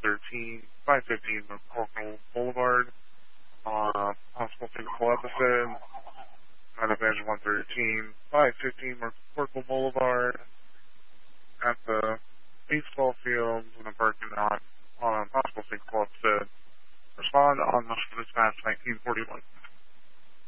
113, 515 McCorkle Boulevard on a possible single episode. Out of Edge 113, 515 McCorkle Boulevard at the baseball field in a parking lot on a possible single episode. Respond on the dispatch 1941.